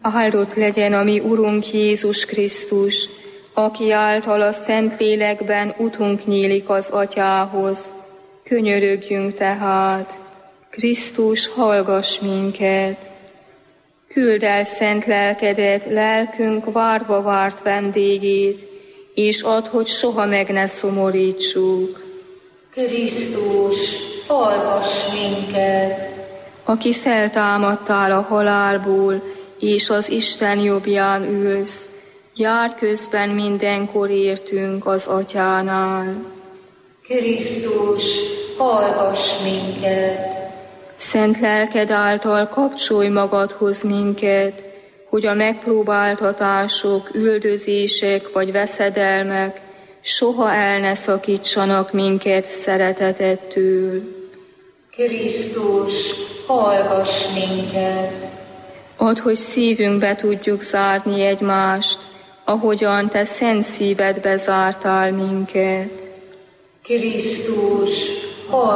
Áldott legyen a mi Urunk Jézus Krisztus, aki által a Szentlélekben utunk nyílik az Atyához. Könyörögjünk tehát, Krisztus, hallgass minket! Küldd el szent lelkedet, lelkünk várva várt vendégét, és add, hogy soha meg ne szomorítsuk. Krisztus, hallgass minket! Aki feltámadtál a halálból, és az Isten jobbján ülsz, járj közben mindenkor értünk az Atyánál. Krisztus, hallgass minket! Szent lelked által kapcsolj magadhoz minket, hogy a megpróbáltatások, üldözések vagy veszedelmek soha el ne szakítsanak minket szeretetettől. Krisztus, hallgass minket! Add, hogy szívünkbe tudjuk zárni egymást, ahogyan te szent szívedbe zártál minket. Krisztus, hallgass